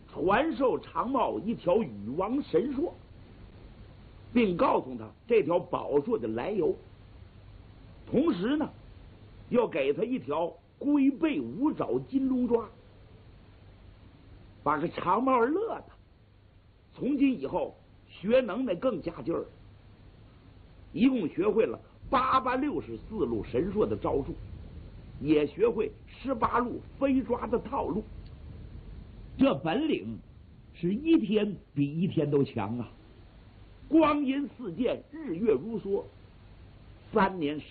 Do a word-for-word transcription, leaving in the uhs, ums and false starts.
传授长茂一条禹王神术，并告诉他这条宝术的来由，同时呢，要给他一条龟背五爪金龙抓，把个长茂乐的。从今以后学能耐更加劲儿，一共学会了八百六十四路神术的招数，也学会十八路飞抓的套路。这本领是一天比一天都强啊！光阴似箭，日月如梭，三年时